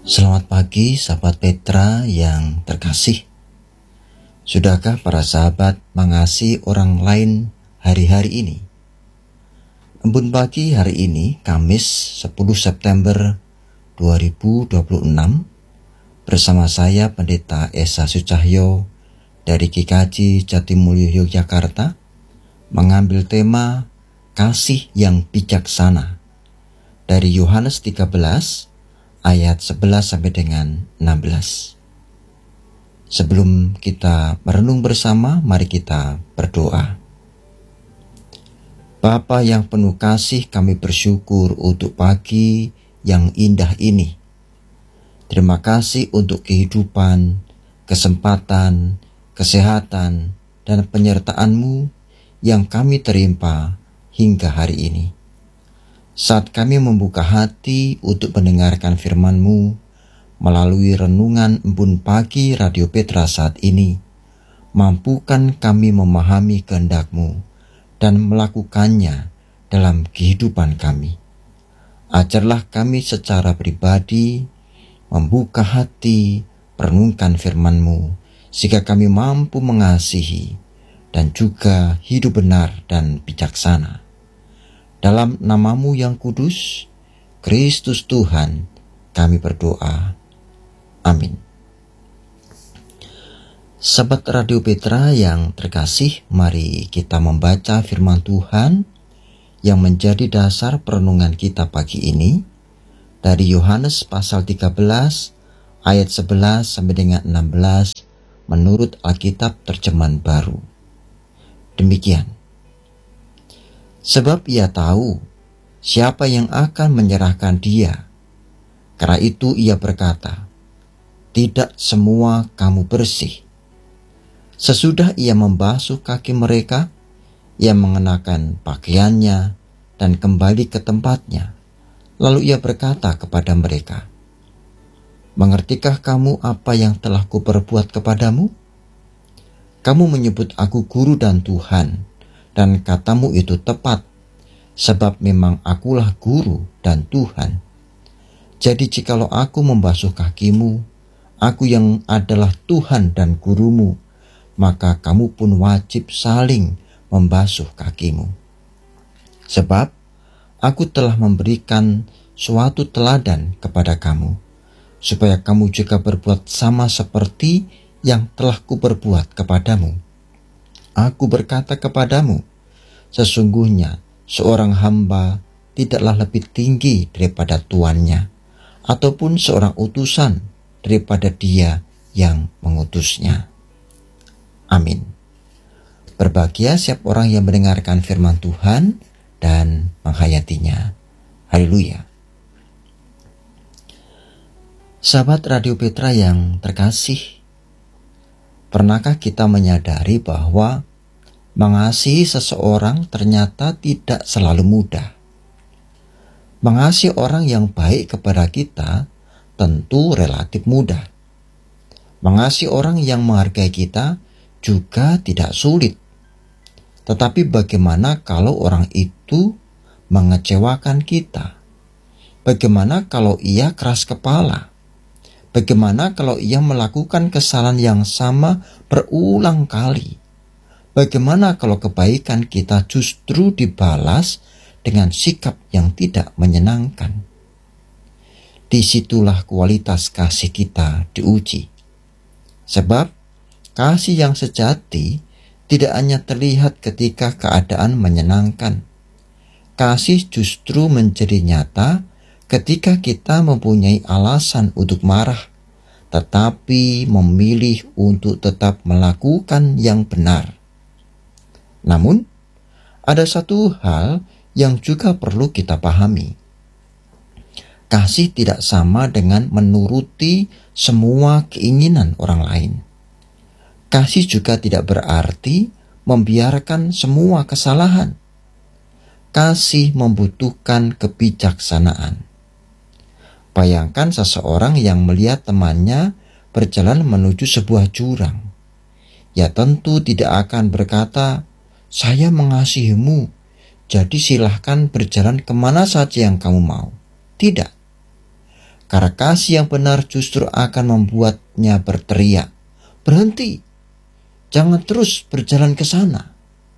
Selamat pagi sahabat Petra yang terkasih. Sudahkah para sahabat mengasihi orang lain hari-hari ini? Embun pagi hari ini, Kamis 10 September 2026, bersama saya Pendeta Esa Sucahyo dari GKJ Jatimulyo Yogyakarta, mengambil tema kasih yang bijaksana dari Yohanes 13 ayat 11 sampai dengan 16. Sebelum kita merenung bersama, mari kita berdoa. Bapa yang penuh kasih, kami bersyukur untuk pagi yang indah ini. Terima kasih untuk kehidupan, kesempatan, kesehatan, dan penyertaan-Mu yang kami terima hingga hari ini. Saat kami membuka hati untuk mendengarkan firman-Mu melalui renungan embun pagi Radio Petra saat ini, mampukan kami memahami kehendak-Mu dan melakukannya dalam kehidupan kami. Ajarlah kami secara pribadi membuka hati, merenungkan firman-Mu, sehingga kami mampu mengasihi dan juga hidup benar dan bijaksana. Dalam nama-Mu yang kudus, Kristus Tuhan, kami berdoa. Amin. Sahabat Radio Petra yang terkasih, mari kita membaca firman Tuhan yang menjadi dasar perenungan kita pagi ini dari Yohanes pasal 13 ayat 11 sampai dengan 16 menurut Alkitab Terjemahan Baru. Demikian. Sebab ia tahu siapa yang akan menyerahkan dia. Karena itu ia berkata, tidak semua kamu bersih. Sesudah ia membasuh kaki mereka, ia mengenakan pakaiannya dan kembali ke tempatnya. Lalu ia berkata kepada mereka, mengertikah kamu apa yang telah kuperbuat kepadamu? Kamu menyebut aku guru dan Tuhan, dan katamu itu tepat, sebab memang akulah guru dan Tuhan. Jadi jikalau aku membasuh kakimu, aku yang adalah Tuhan dan gurumu, maka kamu pun wajib saling membasuh kakimu. Sebab aku telah memberikan suatu teladan kepada kamu, supaya kamu juga berbuat sama seperti yang telah kuperbuat kepadamu. Aku berkata kepadamu, sesungguhnya seorang hamba tidaklah lebih tinggi daripada tuannya, ataupun seorang utusan daripada dia yang mengutusnya. Amin. Berbahagia setiap orang yang mendengarkan firman Tuhan dan menghayatinya. Haleluya. Sahabat Radio Petra yang terkasih, pernahkah kita menyadari bahwa mengasihi seseorang ternyata tidak selalu mudah? Mengasihi orang yang baik kepada kita tentu relatif mudah. Mengasihi orang yang menghargai kita juga tidak sulit. Tetapi bagaimana kalau orang itu mengecewakan kita? Bagaimana kalau ia keras kepala? Bagaimana kalau ia melakukan kesalahan yang sama berulang kali? Bagaimana kalau kebaikan kita justru dibalas dengan sikap yang tidak menyenangkan? Disitulah kualitas kasih kita diuji. Sebab kasih yang sejati tidak hanya terlihat ketika keadaan menyenangkan. Kasih justru menjadi nyata ketika kita mempunyai alasan untuk marah, tetapi memilih untuk tetap melakukan yang benar. Namun, ada satu hal yang juga perlu kita pahami. Kasih tidak sama dengan menuruti semua keinginan orang lain. Kasih juga tidak berarti membiarkan semua kesalahan. Kasih membutuhkan kebijaksanaan. Bayangkan seseorang yang melihat temannya berjalan menuju sebuah jurang. Ya tentu tidak akan berkata, saya mengasihimu, jadi silahkan berjalan kemana saja yang kamu mau. Tidak. Karena kasih yang benar justru akan membuatnya berteriak, "Berhenti, jangan terus berjalan ke sana."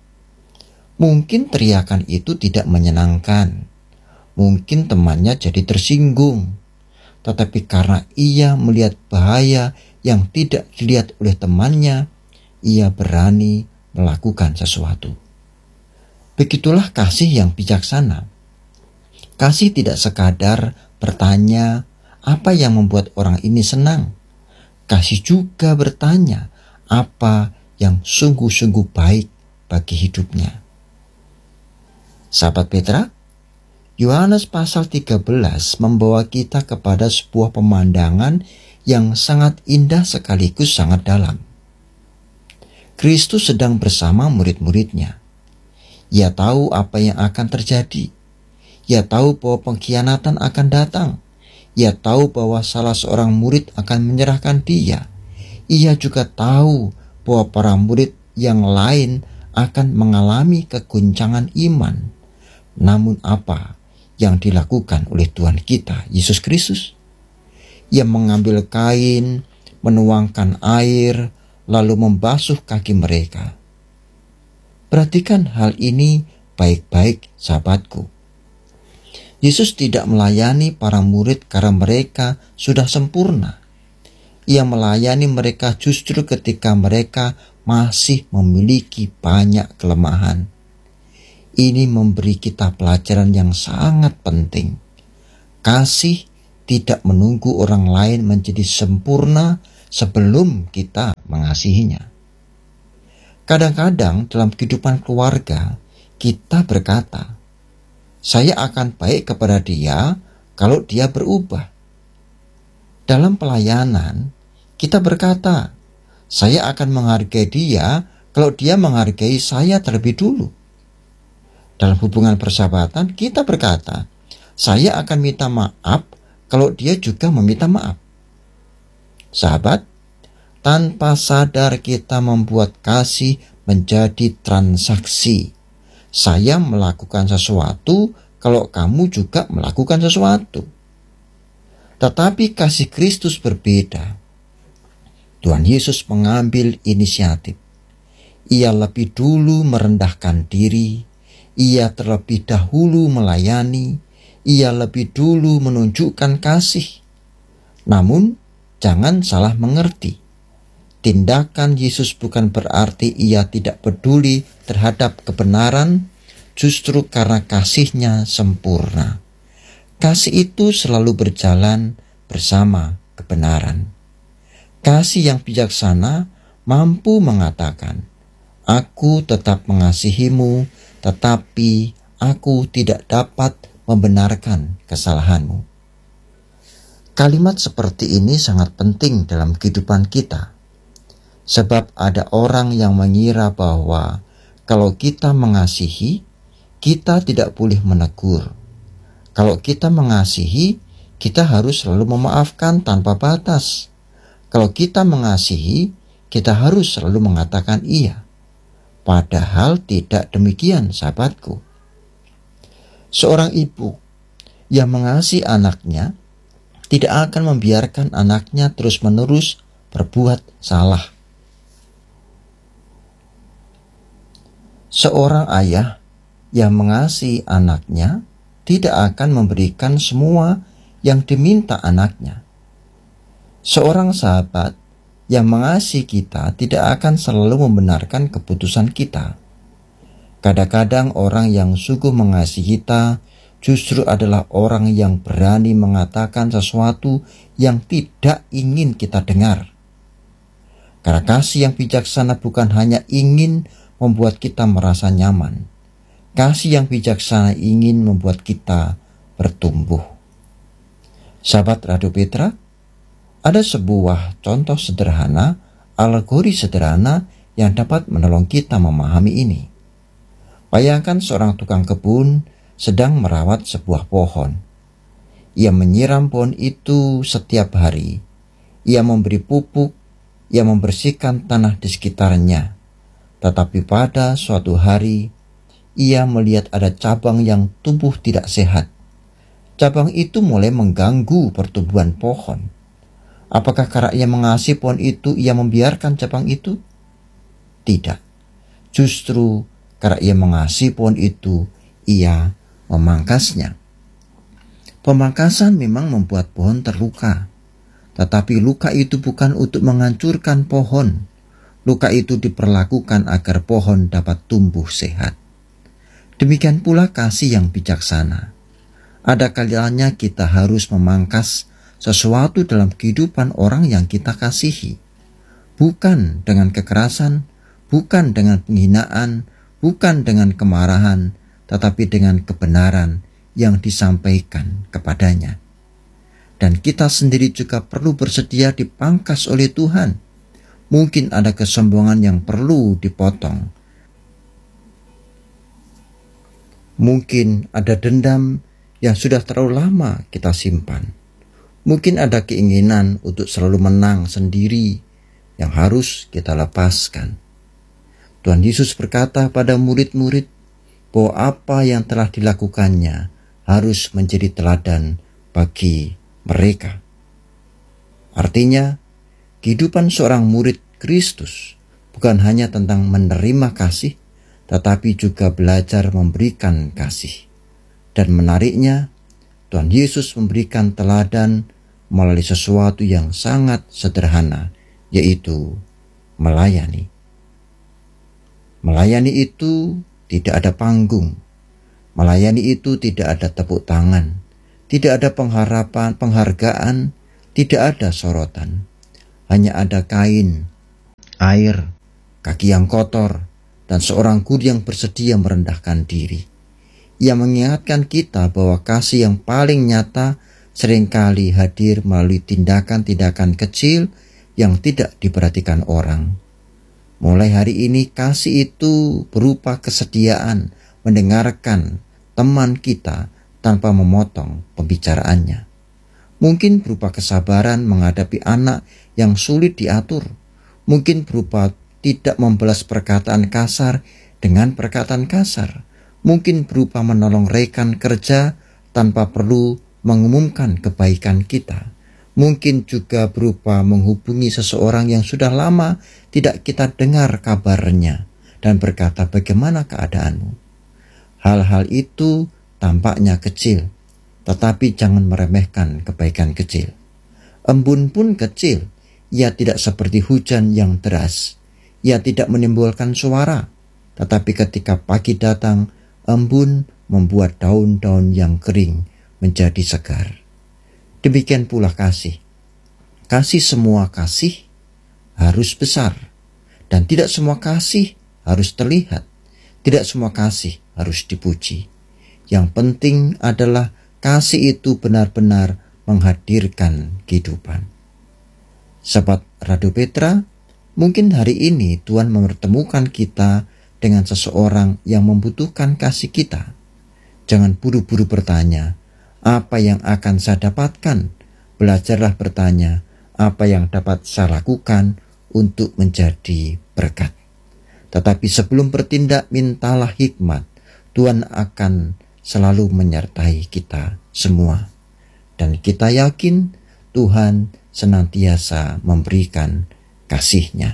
Mungkin teriakan itu tidak menyenangkan. Mungkin temannya jadi tersinggung. Tetapi karena ia melihat bahaya yang tidak dilihat oleh temannya, ia berani melakukan sesuatu. Begitulah kasih yang bijaksana. Kasih tidak sekadar bertanya apa yang membuat orang ini senang. Kasih juga bertanya apa yang sungguh-sungguh baik bagi hidupnya. Sahabat Petra, Yohanes pasal 13 membawa kita kepada sebuah pemandangan yang sangat indah sekaligus sangat dalam. Kristus sedang bersama murid-muridnya. Ia tahu apa yang akan terjadi. Ia tahu bahwa pengkhianatan akan datang. Ia tahu bahwa salah seorang murid akan menyerahkan dia. Ia juga tahu bahwa para murid yang lain akan mengalami keguncangan iman. Namun apa yang dilakukan oleh Tuhan kita, Yesus Kristus? Ia mengambil kain, menuangkan air, lalu membasuh kaki mereka. Perhatikan hal ini baik-baik, sahabatku. Yesus tidak melayani para murid karena mereka sudah sempurna. Ia melayani mereka justru ketika mereka masih memiliki banyak kelemahan. Ini memberi kita pelajaran yang sangat penting. Kasih tidak menunggu orang lain menjadi sempurna sebelum kita mengasihinya. Kadang-kadang dalam kehidupan keluarga, kita berkata, "Saya akan baik kepada dia kalau dia berubah." Dalam pelayanan, kita berkata, "Saya akan menghargai dia kalau dia menghargai saya terlebih dulu." Dalam hubungan persahabatan, kita berkata, "Saya akan minta maaf kalau dia juga meminta maaf." Sahabat, tanpa sadar kita membuat kasih menjadi transaksi. Saya melakukan sesuatu kalau kamu juga melakukan sesuatu. Tetapi kasih Kristus berbeda. Tuhan Yesus mengambil inisiatif. Ia lebih dulu merendahkan diri. Ia terlebih dahulu melayani. Ia lebih dulu menunjukkan kasih. Namun, jangan salah mengerti. Tindakan Yesus bukan berarti ia tidak peduli terhadap kebenaran, justru karena kasihnya sempurna. Kasih itu selalu berjalan bersama kebenaran. Kasih yang bijaksana mampu mengatakan, "Aku tetap mengasihimu, tetapi aku tidak dapat membenarkan kesalahanmu." Kalimat seperti ini sangat penting dalam kehidupan kita. Sebab ada orang yang mengira bahwa kalau kita mengasihi, kita tidak boleh menegur. Kalau kita mengasihi, kita harus selalu memaafkan tanpa batas. Kalau kita mengasihi, kita harus selalu mengatakan iya. Padahal tidak demikian, sahabatku. Seorang ibu yang mengasihi anaknya tidak akan membiarkan anaknya terus-menerus berbuat salah. Seorang ayah yang mengasihi anaknya tidak akan memberikan semua yang diminta anaknya. Seorang sahabat yang mengasihi kita tidak akan selalu membenarkan keputusan kita. Kadang-kadang orang yang sungguh mengasihi kita justru adalah orang yang berani mengatakan sesuatu yang tidak ingin kita dengar. Karena kasih yang bijaksana bukan hanya ingin membuat kita merasa nyaman. Kasih yang bijaksana ingin membuat kita bertumbuh. Sahabat Radio Petra, ada sebuah contoh sederhana, alegori sederhana yang dapat menolong kita memahami ini. Bayangkan seorang tukang kebun sedang merawat sebuah pohon. Ia menyiram pohon itu setiap hari. Ia memberi pupuk, ia membersihkan tanah di sekitarnya. Tetapi pada suatu hari, ia melihat ada cabang yang tumbuh tidak sehat. cabang itu mulai mengganggu pertumbuhan pohon. Apakah karena ia mengasihi pohon itu, ia membiarkan cabang itu? Tidak. Justru karena ia mengasihi pohon itu, ia memangkasnya. Pemangkasan memang membuat pohon terluka. Tetapi luka itu bukan untuk menghancurkan pohon. Luka itu diperlakukan agar pohon dapat tumbuh sehat. Demikian pula kasih yang bijaksana. Ada kalanya kita harus memangkas sesuatu dalam kehidupan orang yang kita kasihi. Bukan dengan kekerasan, bukan dengan penghinaan, bukan dengan kemarahan, tetapi dengan kebenaran yang disampaikan kepadanya. Dan kita sendiri juga perlu bersedia dipangkas oleh Tuhan. Mungkin ada kesombongan yang perlu dipotong. Mungkin ada dendam yang sudah terlalu lama kita simpan. Mungkin ada keinginan untuk selalu menang sendiri yang harus kita lepaskan. Tuhan Yesus berkata pada murid-murid bahwa apa yang telah dilakukannya harus menjadi teladan bagi mereka. Artinya, kehidupan seorang murid Kristus bukan hanya tentang menerima kasih, tetapi juga belajar memberikan kasih. Dan menariknya, Tuhan Yesus memberikan teladan melalui sesuatu yang sangat sederhana, yaitu melayani. Melayani itu tidak ada panggung. Melayani itu tidak ada tepuk tangan. Tidak ada penghargaan, tidak ada sorotan. Hanya ada kain, air, kaki yang kotor, dan seorang guru yang bersedia merendahkan diri. Ia mengingatkan kita bahwa kasih yang paling nyata seringkali hadir melalui tindakan-tindakan kecil yang tidak diperhatikan orang. Mulai hari ini kasih itu berupa kesediaan mendengarkan teman kita tanpa memotong pembicaraannya. Mungkin berupa kesabaran menghadapi anak yang sulit diatur. Mungkin berupa tidak membalas perkataan kasar dengan perkataan kasar. Mungkin berupa menolong rekan kerja tanpa perlu mengumumkan kebaikan kita. Mungkin juga berupa menghubungi seseorang yang sudah lama tidak kita dengar kabarnya dan berkata, "Bagaimana keadaanmu?" Hal-hal itu tampaknya kecil, tetapi jangan meremehkan kebaikan kecil. Embun pun kecil, ia tidak seperti hujan yang deras. Ia tidak menimbulkan suara, tetapi ketika pagi datang, embun membuat daun-daun yang kering menjadi segar. Demikian pula kasih. Kasih, semua kasih harus besar, dan tidak semua kasih harus terlihat. Tidak semua kasih harus dipuji. Yang penting adalah kasih itu benar-benar menghadirkan kehidupan. Sahabat Radio Petra, mungkin hari ini Tuhan mempertemukan kita dengan seseorang yang membutuhkan kasih kita. Jangan buru-buru bertanya, apa yang akan saya dapatkan? Belajarlah bertanya, apa yang dapat saya lakukan untuk menjadi berkat. Tetapi sebelum bertindak, mintalah hikmat. Tuhan akan selalu menyertai kita semua. Dan kita yakin Tuhan senantiasa memberikan kasih-Nya.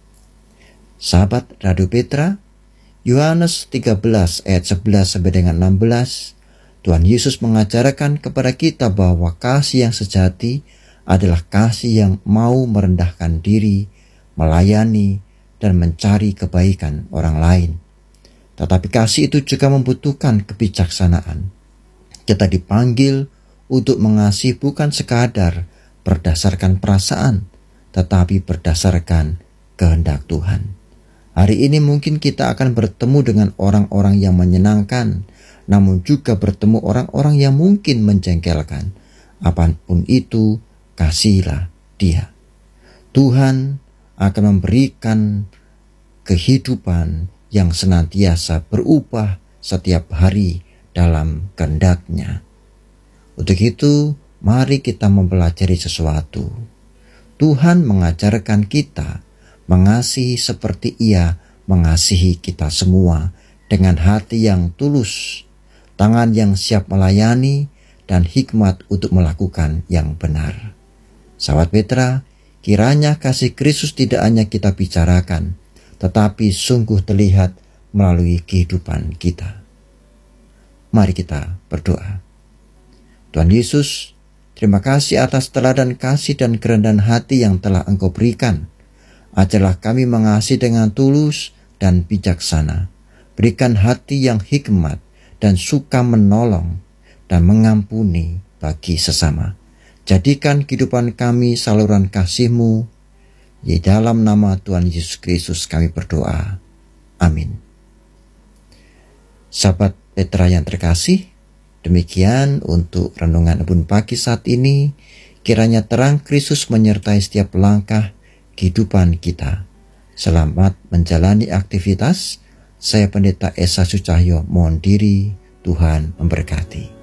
Sahabat Radio Petra, Yohanes 13 ayat 11 sampai dengan 16, Tuhan Yesus mengajarkan kepada kita bahwa kasih yang sejati adalah kasih yang mau merendahkan diri, melayani, dan mencari kebaikan orang lain. Tetapi kasih itu juga membutuhkan kebijaksanaan. Kita dipanggil untuk mengasihi bukan sekadar berdasarkan perasaan, tetapi berdasarkan kehendak Tuhan. Hari ini mungkin kita akan bertemu dengan orang-orang yang menyenangkan, namun juga bertemu orang-orang yang mungkin menjengkelkan. Apapun itu, kasihilah dia. Tuhan akan memberikan kehidupan yang senantiasa berubah setiap hari dalam kehendak-Nya. Untuk itu, mari kita mempelajari sesuatu. Tuhan mengajarkan kita mengasihi seperti Ia mengasihi kita semua, dengan hati yang tulus, tangan yang siap melayani, dan hikmat untuk melakukan yang benar. Sahabat Petra, kiranya kasih Kristus tidak hanya kita bicarakan, tetapi sungguh terlihat melalui kehidupan kita. Mari kita berdoa. Tuhan Yesus, terima kasih atas teladan kasih dan kerendahan hati yang telah Engkau berikan. Ajarlah kami mengasihi dengan tulus dan bijaksana. Berikan hati yang hikmat dan suka menolong dan mengampuni bagi sesama. Jadikan kehidupan kami saluran kasih-Mu. Di dalam nama Tuhan Yesus Kristus kami berdoa. Amin. Sahabat Petra yang terkasih, demikian untuk renungan Embun Pagi saat ini. Kiranya terang Kristus menyertai setiap langkah kehidupan kita. Selamat menjalani aktivitas. Saya Pendeta Esa Sucahyo mohon diri. Tuhan memberkati.